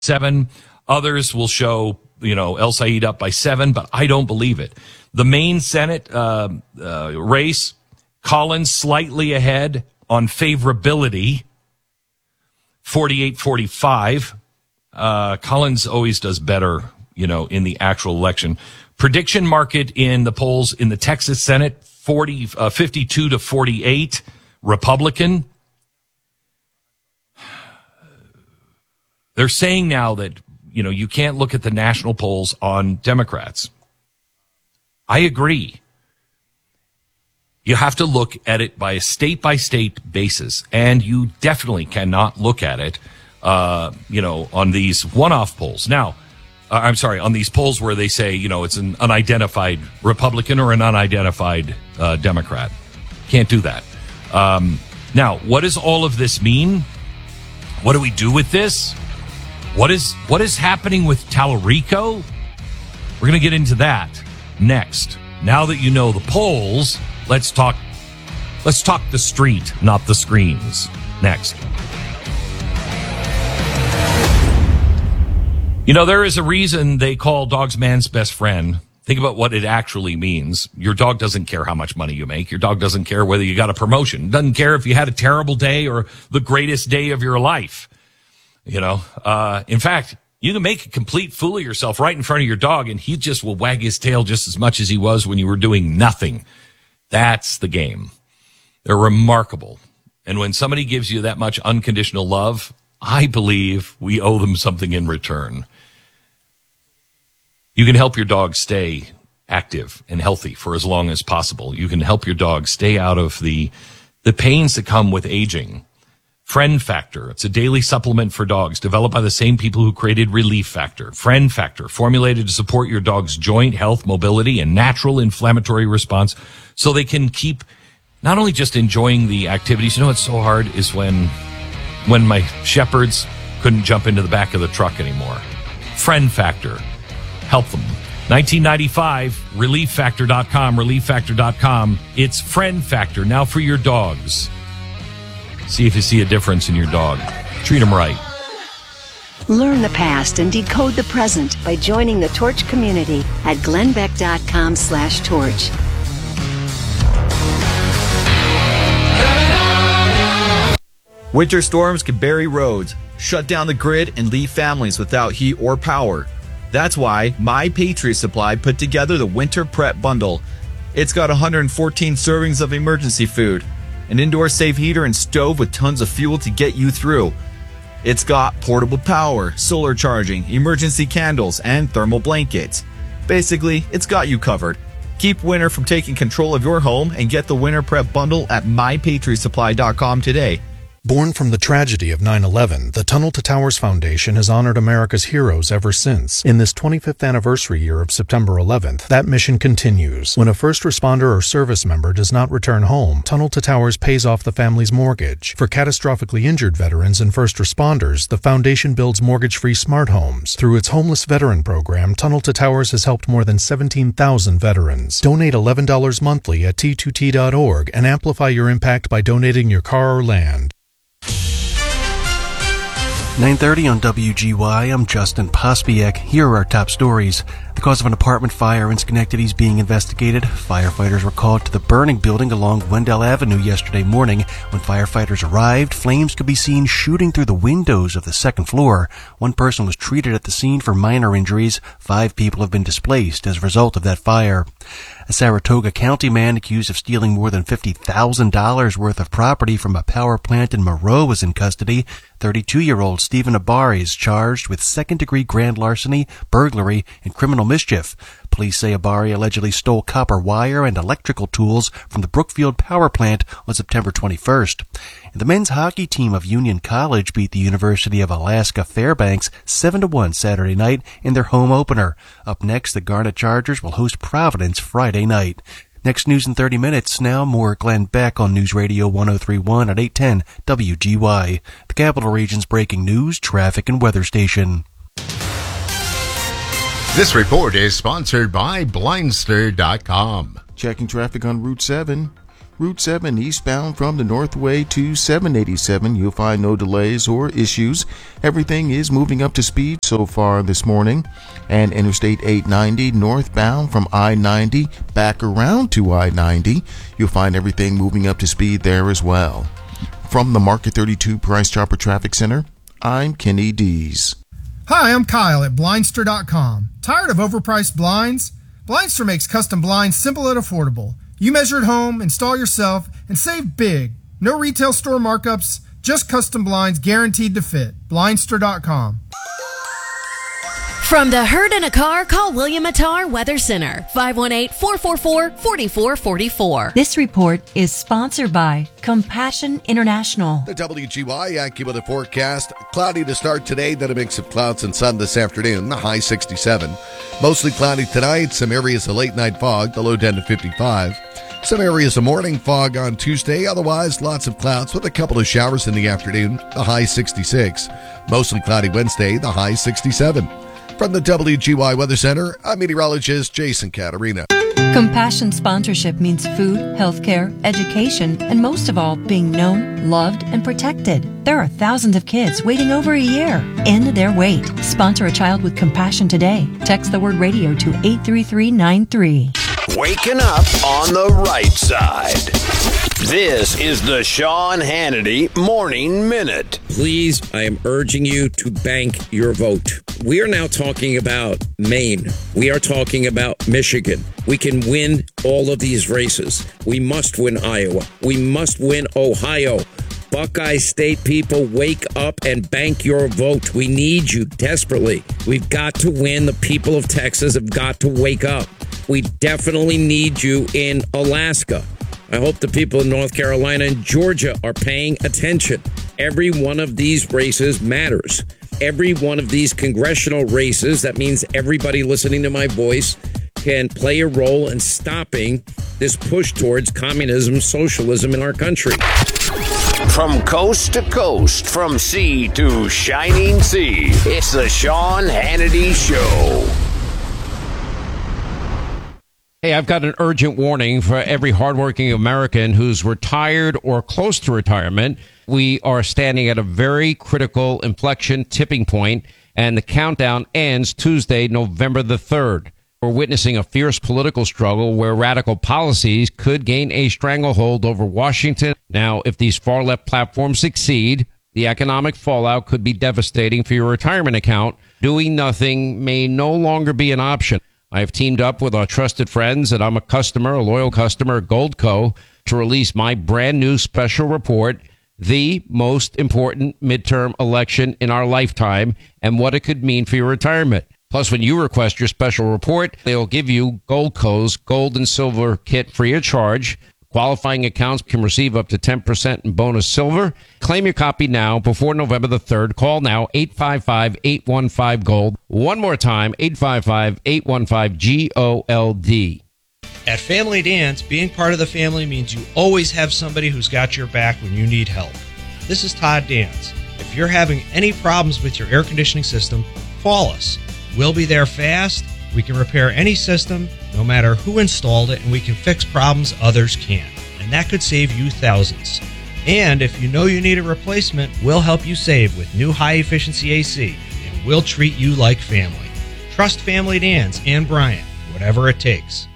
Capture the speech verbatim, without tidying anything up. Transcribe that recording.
seven. Others will show, you know, El Said up by seven, but I don't believe it. The main Senate uh, uh, race, Collins slightly ahead on favorability, forty-eight forty-five. Uh, Collins always does better, you know, in the actual election. Prediction market in the polls in the Texas Senate, forty, uh, fifty-two to forty-eight, Republican. They're saying now that, you know, you can't look at the national polls on Democrats. I agree. You have to look at it by a state-by-state basis, and you definitely cannot look at it, uh, you know, on these one-off polls. Now, uh, I'm sorry, on these polls where they say, you know, it's an unidentified Republican or an unidentified uh, Democrat. Can't do that. Um, now, what does all of this mean? What do we do with this? What is what is happening with Tallarico? We're going to get into that next. Now that you know the polls, let's talk let's talk the street, not the screens. Next. You know, there is a reason they call dogs man's best friend. Think about what it actually means. Your dog doesn't care how much money you make. Your dog doesn't care whether you got a promotion. Doesn't care if you had a terrible day or the greatest day of your life. You know, uh, in fact, you can make a complete fool of yourself right in front of your dog, and he just will wag his tail just as much as he was when you were doing nothing. That's the game. They're remarkable. And when somebody gives you that much unconditional love, I believe we owe them something in return. You can help your dog stay active and healthy for as long as possible. You can help your dog stay out of the, the pains that come with aging. Friend Factor. It's a daily supplement for dogs developed by the same people who created Relief Factor. Friend Factor, formulated to support your dog's joint health, mobility, and natural inflammatory response so they can keep not only just enjoying the activities. You know what's so hard is when when my shepherds couldn't jump into the back of the truck anymore. Friend Factor. Help them. nineteen ninety-five, relief factor dot com, relief factor dot com. It's Friend Factor now for your dogs. See if you see a difference in your dog. Treat them right. Learn the past and decode the present by joining the Torch community at glenbeck.com slash torch. Winter storms can bury roads, shut down the grid, and leave families without heat or power. That's why My Patriot Supply put together the Winter Prep Bundle. It's got one hundred fourteen servings of emergency food, an indoor safe heater and stove with tons of fuel to get you through. It's got portable power, solar charging, emergency candles, and thermal blankets. Basically, it's got you covered. Keep winter from taking control of your home and get the Winter Prep Bundle at my patriot supply dot com today. Born from the tragedy of nine eleven, the Tunnel to Towers Foundation has honored America's heroes ever since. In this twenty-fifth anniversary year of September eleventh, that mission continues. When a first responder or service member does not return home, Tunnel to Towers pays off the family's mortgage. For catastrophically injured veterans and first responders, the foundation builds mortgage-free smart homes. Through its homeless veteran program, Tunnel to Towers has helped more than seventeen thousand veterans. Donate eleven dollars monthly at T two T dot org and amplify your impact by donating your car or land. nine thirty on W G Y, I'm Justin Pospiek. Here are our top stories. The cause of an apartment fire in Schenectady is being investigated. Firefighters were called to the burning building along Wendell Avenue yesterday morning. When firefighters arrived, flames could be seen shooting through the windows of the second floor. One person was treated at the scene for minor injuries. Five people have been displaced as a result of that fire. A Saratoga County man accused of stealing more than fifty thousand dollars worth of property from a power plant in Moreau is in custody. thirty-two-year-old Stephen Abari is charged with second-degree grand larceny, burglary, and criminal mischief. Police say Abari allegedly stole copper wire and electrical tools from the Brookfield power plant on September twenty-first. And the men's hockey team of Union College beat the University of Alaska Fairbanks seven to one Saturday night in their home opener. Up next, the Garnet Chargers will host Providence Friday night. Next news in thirty minutes. Now more Glenn Beck on News Radio one oh three point one at eight ten W G Y. The Capital Region's breaking news, traffic, and weather station. This report is sponsored by Blindster dot com. Checking traffic on Route seven. Route seven eastbound from the Northway to seven eighty-seven, you'll find no delays or issues. Everything is moving up to speed so far this morning. And Interstate eight ninety northbound from I ninety back around to I ninety, you'll find everything moving up to speed there as well. From the Market thirty-two Price Chopper Traffic Center, I'm Kenny Dees. Hi, I'm Kyle at Blindster dot com. Tired of overpriced blinds? Blindster makes custom blinds simple and affordable. You measure at home, install yourself, and save big. No retail store markups, just custom blinds guaranteed to fit. Blindster dot com. From the herd in a car, call William Attar Weather Center, five one eight, four four four, four four four four. This report is sponsored by Compassion International. The W G Y AccuWeather forecast. Cloudy to start today, then a mix of clouds and sun this afternoon, the high sixty-seven. Mostly cloudy tonight, some areas of late night fog, the low ten to fifty-five. Some areas of morning fog on Tuesday, otherwise lots of clouds with a couple of showers in the afternoon, the high sixty-six. Mostly cloudy Wednesday, the high sixty-seven. From the W G Y Weather Center, I'm meteorologist Jason Caterina. Compassion sponsorship means food, healthcare, education, and most of all, being known, loved, and protected. There are thousands of kids waiting over a year. End their wait. Sponsor a child with compassion today. Text the word radio to eight three three nine three. Waking up on the right side. This is the Sean Hannity Morning Minute. Please, I am urging you to bank your vote. We are now talking about Maine. We are talking about Michigan. We can win all of these races. We must win Iowa. We must win Ohio. Buckeye State people, wake up and bank your vote. We need you desperately. We've got to win. The people of Texas have got to wake up. We definitely need you in Alaska. I hope the people in North Carolina and Georgia are paying attention. Every one of these races matters. Every one of these congressional races, that means everybody listening to my voice, can play a role in stopping this push towards communism, socialism in our country. From coast to coast, from sea to shining sea, it's the Sean Hannity Show. Hey, I've got an urgent warning for every hardworking American who's retired or close to retirement. We are standing at a very critical inflection tipping point, and the countdown ends Tuesday, November the third. We're witnessing a fierce political struggle where radical policies could gain a stranglehold over Washington. Now, if these far-left platforms succeed, the economic fallout could be devastating for your retirement account. Doing nothing may no longer be an option. I have teamed up with our trusted friends, and I'm a customer, a loyal customer at Goldco, to release my brand new special report, The Most Important Midterm Election in Our Lifetime, and what it could mean for your retirement. Plus, when you request your special report, they'll give you Goldco's gold and silver kit free of charge. Qualifying accounts can receive up to ten percent in bonus silver. Claim your copy now before November the third. Call now, eight five five, eight one five, GOLD. One more time, eight five five, eight one five, G O L D. At Family Dance, being part of the family means you always have somebody who's got your back when you need help. This is Todd Dance. If you're having any problems with your air conditioning system, call us. We'll be there fast. We can repair any system, no matter who installed it, and we can fix problems others can't. And that could save you thousands. And if you know you need a replacement, we'll help you save with new high-efficiency A C, and we'll treat you like family. Trust Family Dance and Brian, whatever it takes.